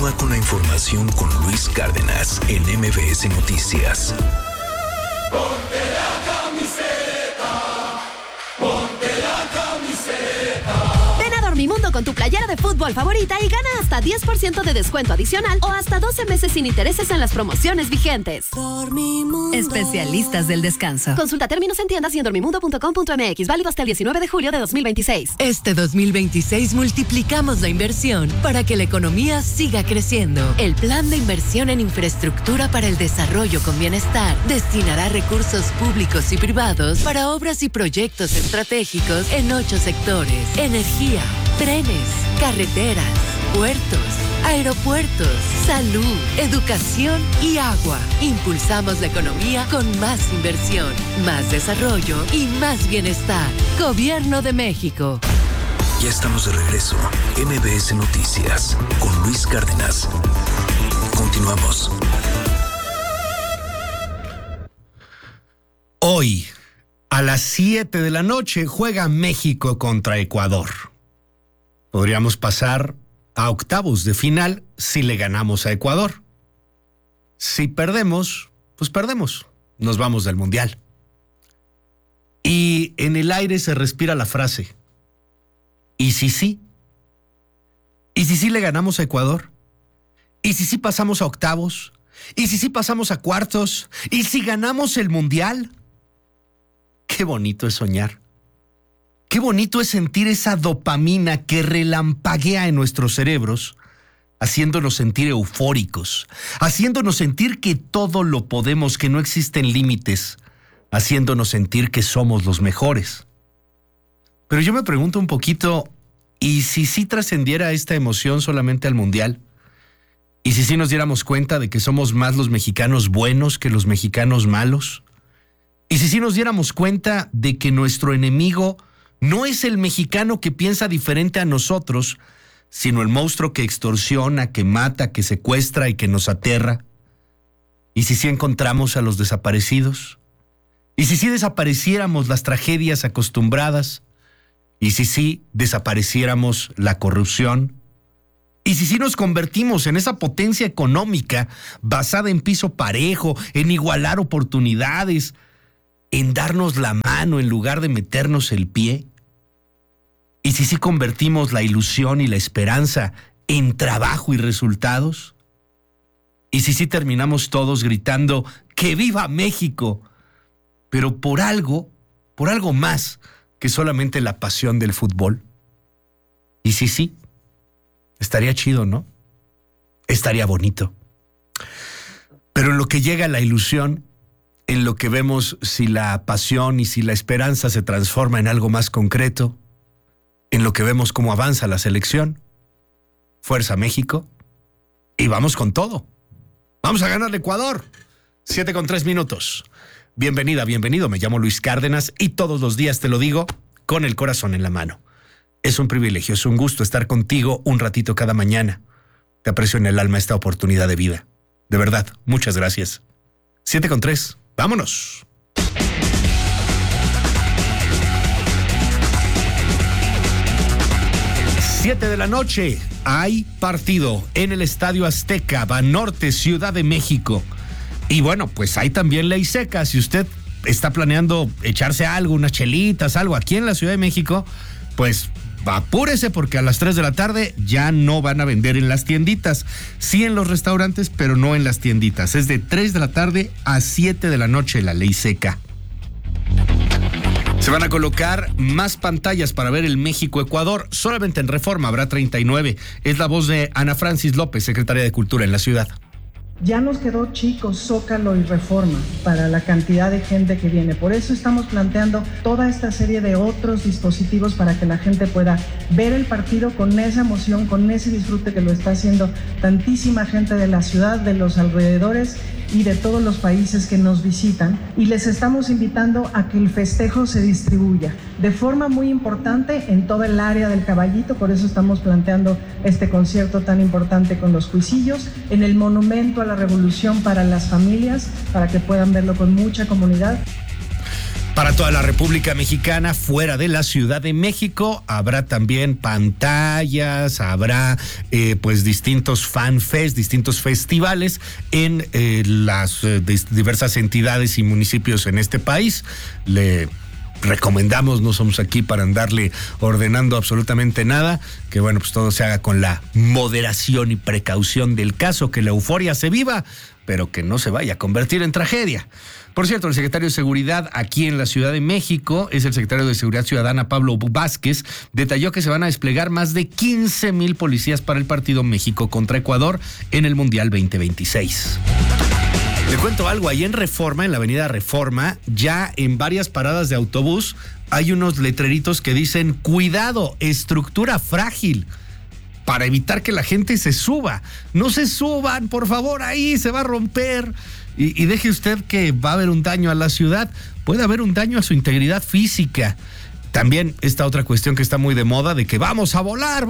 Continúa con la información con Luis Cárdenas en MBS Noticias. Ponte la camiseta, ponte la camiseta. Ven a Dormimundo con tu playera de fútbol favorita y gana hasta 10% de descuento adicional o hasta 12 meses sin intereses en las promociones vigentes. Dormimundo. Especialistas del descanso. Consulta términos en tiendas y en dormimundo.com.mx. Válido hasta el 19 de julio de 2026. Este 2026 multiplicamos la inversión para que la economía siga creciendo. El Plan de Inversión en Infraestructura para el Desarrollo con Bienestar destinará recursos públicos y privados para obras y proyectos estratégicos en 8 sectores: energía, trenes, carreteras, puertos, aeropuertos, salud, educación y agua. Impulsamos la economía con más inversión, más desarrollo y más bienestar. Gobierno de México. Ya estamos de regreso. MBS Noticias con Luis Cárdenas. Continuamos. Hoy, a las 7 de la noche, juega México contra Ecuador. Podríamos pasar a octavos de final si le ganamos a Ecuador. Si perdemos, pues perdemos. Nos vamos del Mundial. Y en el aire se respira la frase: ¿y si sí? ¿Y si sí le ganamos a Ecuador? ¿Y si sí pasamos a octavos? ¿Y si sí pasamos a cuartos? ¿Y si ganamos el Mundial? Qué bonito es soñar. Qué bonito es sentir esa dopamina que relampaguea en nuestros cerebros, haciéndonos sentir eufóricos, haciéndonos sentir que todo lo podemos, que no existen límites, haciéndonos sentir que somos los mejores. Pero yo me pregunto un poquito, ¿y si sí trascendiera esta emoción solamente al Mundial? ¿Y si sí nos diéramos cuenta de que somos más los mexicanos buenos que los mexicanos malos? ¿Y si sí nos diéramos cuenta de que nuestro enemigo no es el mexicano que piensa diferente a nosotros, sino el monstruo que extorsiona, que mata, que secuestra y que nos aterra? ¿Y si sí encontramos a los desaparecidos? ¿Y si sí desapareciéramos las tragedias acostumbradas? ¿Y si sí desapareciéramos la corrupción? ¿Y si sí nos convertimos en esa potencia económica basada en piso parejo, en igualar oportunidades, en darnos la mano en lugar de meternos el pie? ¿Y si sí convertimos la ilusión y la esperanza en trabajo y resultados? ¿Y si sí terminamos todos gritando ¡que viva México! Pero por algo más que solamente la pasión del fútbol. ¿Y si sí? Estaría chido, ¿no? Estaría bonito. Pero en lo que llega la ilusión, en lo que vemos si la pasión y si la esperanza se transforma en algo más concreto, en lo que vemos cómo avanza la selección, Fuerza México, y vamos con todo. Vamos a ganar Ecuador. 7:03. Bienvenida, bienvenido. Me llamo Luis Cárdenas y todos los días te lo digo con el corazón en la mano. Es un privilegio, es un gusto estar contigo un ratito cada mañana. Te aprecio en el alma esta oportunidad de vida. De verdad, muchas gracias. 7:03. ¡Vámonos! Siete de la noche. Hay partido en el Estadio Azteca, Banorte, Ciudad de México. Y bueno, pues hay también ley seca. Si usted está planeando echarse algo, unas chelitas, algo aquí en la Ciudad de México, pues apúrese porque a las 3 de la tarde ya no van a vender en las tienditas. Sí en los restaurantes, pero no en las tienditas. Es de 3 de la tarde a 7 de la noche la ley seca. Se van a colocar más pantallas para ver el México-Ecuador. Solamente en Reforma habrá 39. Es la voz de Ana Francis López, secretaria de Cultura en la ciudad. Ya nos quedó chico Zócalo y Reforma para la cantidad de gente que viene. Por eso estamos planteando toda esta serie de otros dispositivos para que la gente pueda ver el partido con esa emoción, con ese disfrute que lo está haciendo tantísima gente de la ciudad, de los alrededores y de todos los países que nos visitan. Y les estamos invitando a que el festejo se distribuya de forma muy importante en toda el área del Caballito. Por eso estamos planteando este concierto tan importante con los Cuisillos, en el Monumento a la Revolución para las familias, para que puedan verlo con mucha comunidad. Para toda la República Mexicana, fuera de la Ciudad de México, habrá también pantallas, habrá pues distintos fanfest, distintos festivales en las diversas entidades y municipios en este país. Le recomendamos, no somos aquí para andarle ordenando absolutamente nada, que bueno, pues todo se haga con la moderación y precaución del caso, que la euforia se viva, pero que no se vaya a convertir en tragedia. Por cierto, el secretario de Seguridad aquí en la Ciudad de México, es el secretario de Seguridad Ciudadana, Pablo Vázquez, detalló que se van a desplegar más de 15,000 policías para el partido México contra Ecuador en el Mundial 2026. Le cuento algo, ahí en Reforma, en la avenida Reforma, ya en varias paradas de autobús hay unos letreritos que dicen: cuidado, estructura frágil, para evitar que la gente se suba. No se suban, por favor, ahí se va a romper. Y deje usted que va a haber un daño a la ciudad, puede haber un daño a su integridad física. También esta otra cuestión que está muy de moda de que vamos a volar.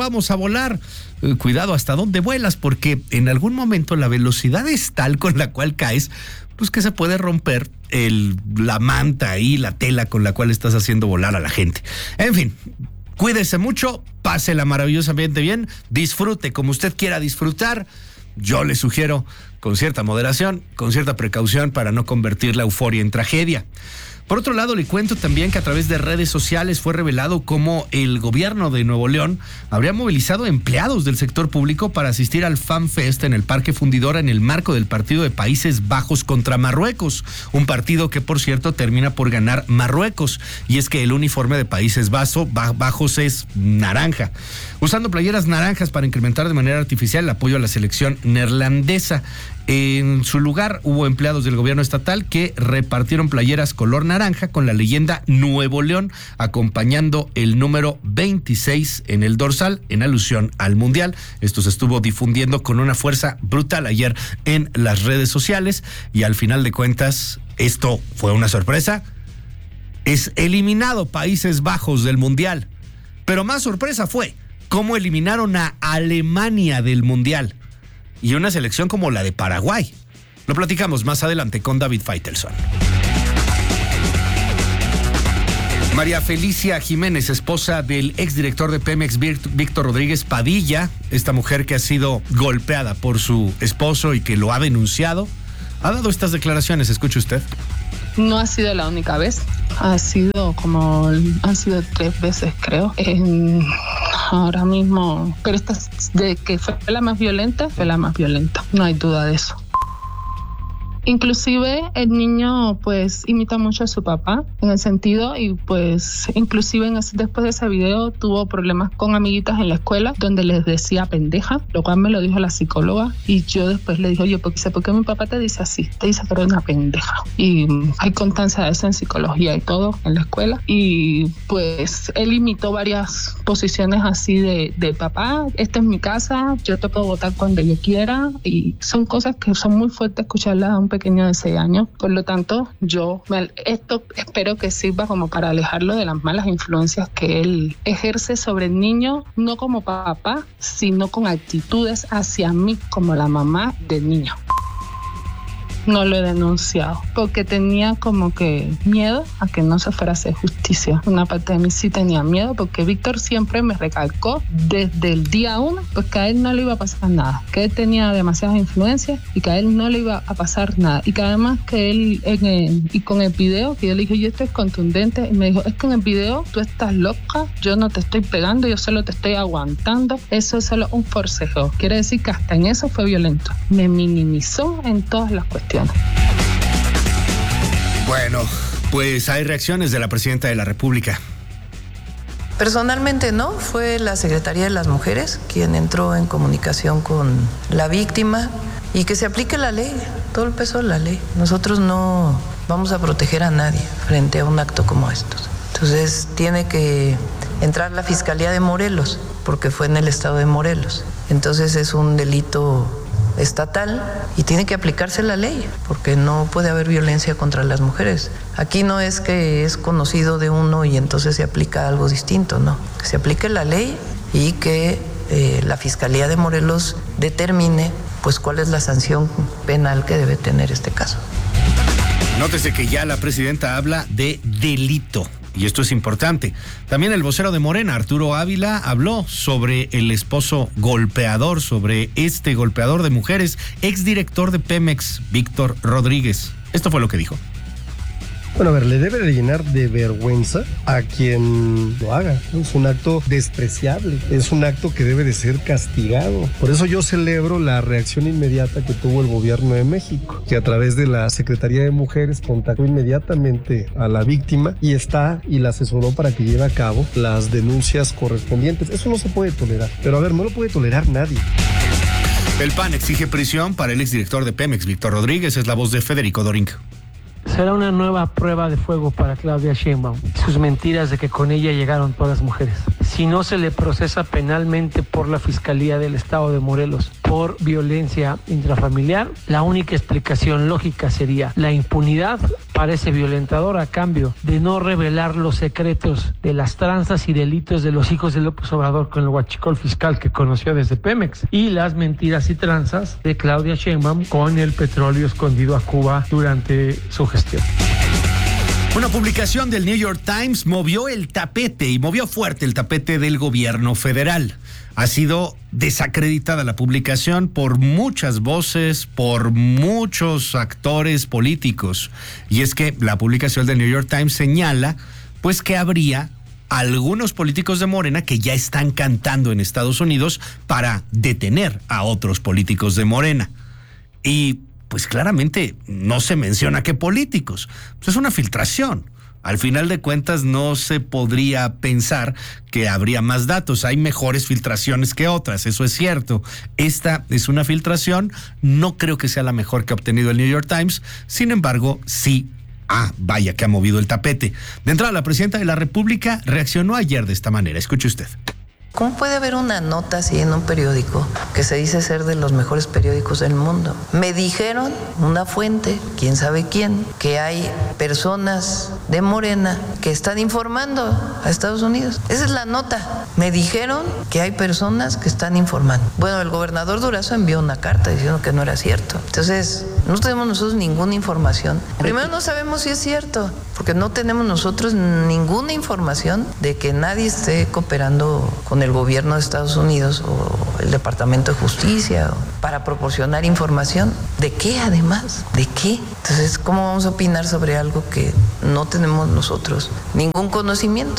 Cuidado hasta dónde vuelas, porque en algún momento la velocidad es tal con la cual caes, pues que se puede romper la manta ahí, la tela con la cual estás haciendo volar a la gente. En fin, cuídese mucho, pásela maravillosamente bien, disfrute como usted quiera disfrutar. Yo le sugiero con cierta moderación, con cierta precaución para no convertir la euforia en tragedia. Por otro lado, le cuento también que a través de redes sociales fue revelado cómo el gobierno de Nuevo León habría movilizado empleados del sector público para asistir al FanFest en el Parque Fundidora en el marco del partido de Países Bajos contra Marruecos, un partido que, por cierto, termina por ganar Marruecos, y es que el uniforme de Países Bajos es naranja, usando playeras naranjas para incrementar de manera artificial el apoyo a la selección neerlandesa. En su lugar hubo empleados del gobierno estatal que repartieron playeras color naranja con la leyenda Nuevo León, acompañando el número 26 en el dorsal en alusión al Mundial. Esto se estuvo difundiendo con una fuerza brutal ayer en las redes sociales, y al final de cuentas esto fue una sorpresa. Es eliminado Países Bajos del Mundial, pero más sorpresa fue cómo eliminaron a Alemania del Mundial. Y una selección como la de Paraguay. Lo platicamos más adelante con David Faitelson. María Felicia Jiménez, esposa del exdirector de Pemex, Víctor Rodríguez Padilla, esta mujer que ha sido golpeada por su esposo y que lo ha denunciado, ha dado estas declaraciones. Escuche usted. No ha sido la única vez, han sido 3 veces, creo. Ahora mismo, pero esta de que fue la más violenta, no hay duda de eso. Inclusive el niño pues imita mucho a su papá en el sentido, y pues inclusive después de ese video tuvo problemas con amiguitas en la escuela donde les decía pendeja, lo cual me lo dijo la psicóloga, y yo después le dije: oye, ¿por qué mi papá te dice así? Te dice que eres una pendeja. Y hay constancia de eso en psicología y todo en la escuela, y pues él imitó varias posiciones así de papá, esta es mi casa, yo te puedo votar cuando yo quiera, y son cosas que son muy fuertes escucharlas a un pequeño de 6 años. Por lo tanto, esto espero que sirva como para alejarlo de las malas influencias que él ejerce sobre el niño, no como papá, sino con actitudes hacia mí como la mamá del niño. No lo he denunciado porque tenía como que miedo a que no se fuera a hacer justicia. Una parte de mí sí tenía miedo, porque Víctor siempre me recalcó desde el día 1 pues que a él no le iba a pasar nada, que él tenía demasiadas influencias y que a él no le iba a pasar nada, y que además que él y con el video, que yo le dije: yo esto es contundente, y me dijo: es que en el video tú estás loca, yo no te estoy pegando, yo solo te estoy aguantando, eso es solo un forcejeo. Quiere decir que hasta en eso fue violento, me minimizó en todas las cuestiones. Bueno, pues hay reacciones de la presidenta de la República. Personalmente no, fue la Secretaría de las Mujeres quien entró en comunicación con la víctima, y que se aplique la ley, todo el peso de la ley. Nosotros no vamos a proteger a nadie frente a un acto como estos. Entonces tiene que entrar la Fiscalía de Morelos, porque fue en el estado de Morelos. Entonces es un delito estatal y tiene que aplicarse la ley, porque no puede haber violencia contra las mujeres. Aquí no es que es conocido de uno y entonces se aplica algo distinto, no. Que se aplique la ley y que la Fiscalía de Morelos determine pues cuál es la sanción penal que debe tener este caso. Nótese que ya la presidenta habla de delito. Y esto es importante. También el vocero de Morena, Arturo Ávila, habló sobre el esposo golpeador, sobre este golpeador de mujeres, exdirector de Pemex, Víctor Rodríguez. Esto fue lo que dijo. Bueno, a ver, le debe de llenar de vergüenza a quien lo haga. Es un acto despreciable, es un acto que debe de ser castigado. Por eso yo celebro la reacción inmediata que tuvo el gobierno de México, que a través de la Secretaría de Mujeres contactó inmediatamente a la víctima y la asesoró para que lleve a cabo las denuncias correspondientes. Eso no se puede tolerar, pero a ver, no lo puede tolerar nadie. El PAN exige prisión para el exdirector de Pemex, Víctor Rodríguez. Es la voz de Federico Doring. Será una nueva prueba de fuego para Claudia Sheinbaum. Sus mentiras de que con ella llegaron todas las mujeres. Si no se le procesa penalmente por la Fiscalía del Estado de Morelos por violencia intrafamiliar, la única explicación lógica sería la impunidad para ese violentador a cambio de no revelar los secretos de las tranzas y delitos de los hijos de López Obrador con el huachicol fiscal que conoció desde Pemex y las mentiras y tranzas de Claudia Sheinbaum con el petróleo escondido a Cuba durante su gestión. Una publicación del New York Times movió el tapete y movió fuerte el tapete del gobierno federal. Ha sido desacreditada la publicación por muchas voces, por muchos actores políticos. Y es que la publicación del New York Times señala pues que habría algunos políticos de Morena que ya están cantando en Estados Unidos para detener a otros políticos de Morena. Y pues claramente no se menciona qué políticos. Pues es una filtración. Al final de cuentas no se podría pensar que habría más datos. Hay mejores filtraciones que otras, eso es cierto. Esta es una filtración, no creo que sea la mejor que ha obtenido el New York Times. Sin embargo, sí. Vaya que ha movido el tapete. De entrada, la presidenta de la República reaccionó ayer de esta manera. Escuche usted. ¿Cómo puede haber una nota así en un periódico que se dice ser de los mejores periódicos del mundo? Me dijeron, una fuente, quién sabe quién, que hay personas de Morena que están informando a Estados Unidos. Esa es la nota. Me dijeron que hay personas que están informando. Bueno, el gobernador Durazo envió una carta diciendo que no era cierto. Entonces, no tenemos nosotros ninguna información. Primero, no sabemos si es cierto, porque no tenemos nosotros ninguna información de que nadie esté cooperando con el gobierno de Estados Unidos o el Departamento de Justicia para proporcionar información. ¿De qué además? ¿De qué? Entonces, ¿cómo vamos a opinar sobre algo que no tenemos nosotros ningún conocimiento?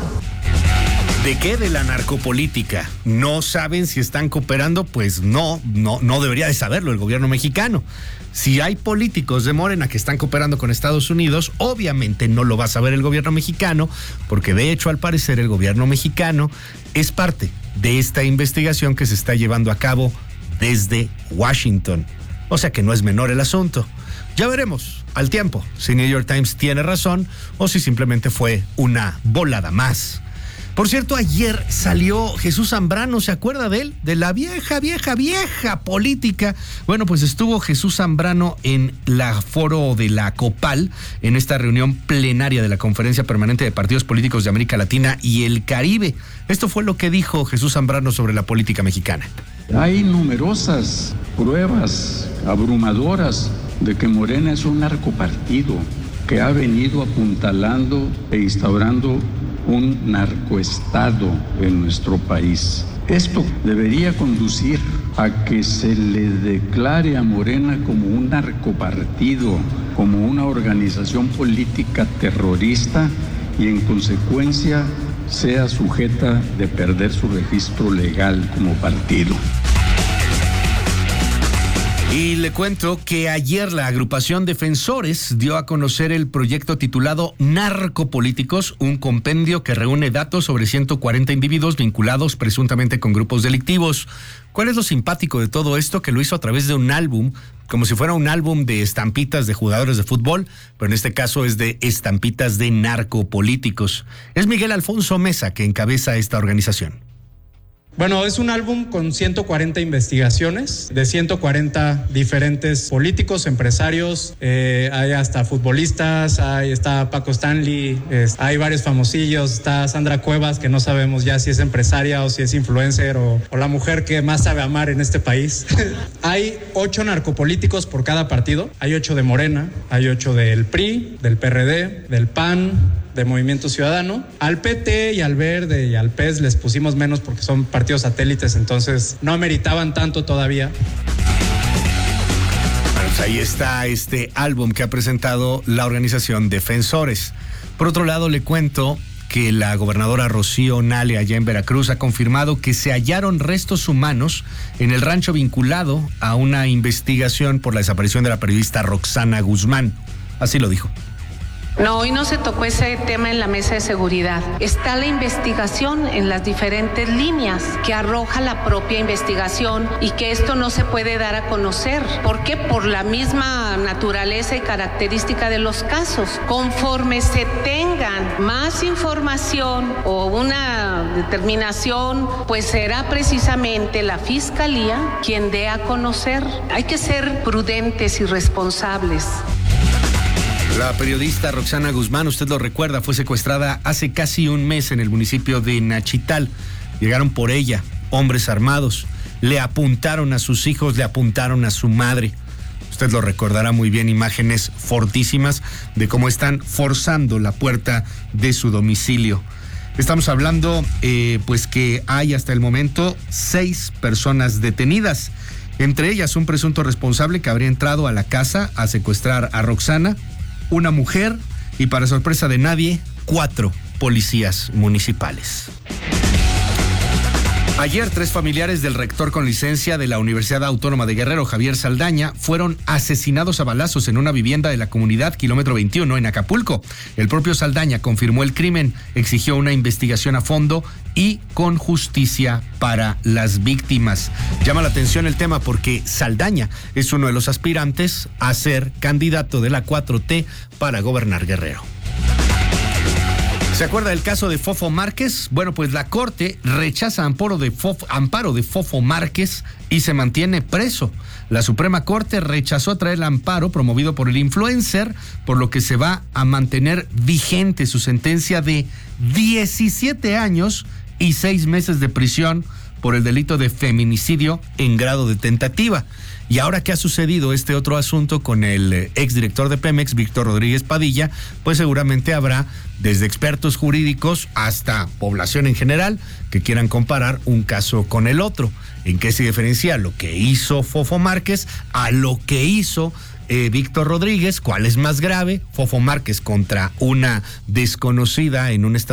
¿De qué? De la narcopolítica. ¿No saben si están cooperando? Pues no debería de saberlo el gobierno mexicano. Si hay políticos de Morena que están cooperando con Estados Unidos, obviamente no lo va a saber el gobierno mexicano, porque de hecho, al parecer, el gobierno mexicano es parte de esta investigación que se está llevando a cabo desde Washington. O sea que no es menor el asunto. Ya veremos al tiempo si New York Times tiene razón o si simplemente fue una volada más. Por cierto, ayer salió Jesús Zambrano, ¿se acuerda de él? De la vieja política. Bueno, pues estuvo Jesús Zambrano en la foro de la COPAL, en esta reunión plenaria de la Conferencia Permanente de Partidos Políticos de América Latina y el Caribe. Esto fue lo que dijo Jesús Zambrano sobre la política mexicana. Hay numerosas pruebas abrumadoras de que Morena es un narcopartido que ha venido apuntalando e instaurando un narcoestado en nuestro país. Esto debería conducir a que se le declare a Morena como un narcopartido, como una organización política terrorista y en consecuencia sea sujeta de perder su registro legal como partido. Y le cuento que ayer la agrupación Defensores dio a conocer el proyecto titulado Narcopolíticos, un compendio que reúne datos sobre 140 individuos vinculados presuntamente con grupos delictivos. ¿Cuál es lo simpático de todo esto? Que lo hizo a través de un álbum, como si fuera un álbum de estampitas de jugadores de fútbol, pero en este caso es de estampitas de narcopolíticos. Es Miguel Alfonso Mesa que encabeza esta organización. Bueno, es un álbum con 140 investigaciones de 140 diferentes políticos, empresarios, hay hasta futbolistas, está Paco Stanley, hay varios famosillos, está Sandra Cuevas, que no sabemos ya si es empresaria o si es influencer o la mujer que más sabe amar en este país. Hay 8 narcopolíticos por cada partido, hay 8 de Morena, hay 8 del PRI, del PRD, del PAN, de Movimiento Ciudadano. Al PT y al Verde y al PES les pusimos menos porque son partidos satélites, entonces no ameritaban tanto todavía. Bueno, pues ahí está este álbum que ha presentado la organización Defensores. Por otro lado, le cuento que la gobernadora Rocío Nale, allá en Veracruz, ha confirmado que se hallaron restos humanos en el rancho vinculado a una investigación por la desaparición de la periodista Roxana Guzmán. Así lo dijo. No, hoy no se tocó ese tema en la mesa de seguridad. Está la investigación en las diferentes líneas que arroja la propia investigación y que esto no se puede dar a conocer. ¿Por qué? Por la misma naturaleza y característica de los casos. Conforme se tengan más información o una determinación, pues será precisamente la Fiscalía quien dé a conocer. Hay que ser prudentes y responsables. La periodista Roxana Guzmán, usted lo recuerda, fue secuestrada hace casi un mes en el municipio de Nachital. Llegaron por ella, hombres armados, le apuntaron a sus hijos, le apuntaron a su madre. Usted lo recordará muy bien, imágenes fortísimas de cómo están forzando la puerta de su domicilio. Estamos hablando, pues que hay hasta el momento 6 personas detenidas. Entre ellas un presunto responsable que habría entrado a la casa a secuestrar a Roxana, una mujer y, para sorpresa de nadie, 4 policías municipales. Ayer, 3 familiares del rector con licencia de la Universidad Autónoma de Guerrero, Javier Saldaña, fueron asesinados a balazos en una vivienda de la comunidad Kilómetro 21 en Acapulco. El propio Saldaña confirmó el crimen, exigió una investigación a fondo y con justicia para las víctimas. Llama la atención el tema porque Saldaña es uno de los aspirantes a ser candidato de la 4T para gobernar Guerrero. ¿Se acuerda del caso de Fofo Márquez? Bueno, pues la Corte rechaza amparo de Fofo Márquez y se mantiene preso. La Suprema Corte rechazó traer el amparo promovido por el influencer, por lo que se va a mantener vigente su sentencia de 17 años y 6 meses de prisión por el delito de feminicidio en grado de tentativa. Y ahora que ha sucedido este otro asunto con el exdirector de Pemex, Víctor Rodríguez Padilla, pues seguramente habrá desde expertos jurídicos hasta población en general que quieran comparar un caso con el otro. ¿En qué se diferencia lo que hizo Fofo Márquez a lo que hizo Víctor Rodríguez? ¿Cuál es más grave? Fofo Márquez contra una desconocida en un estado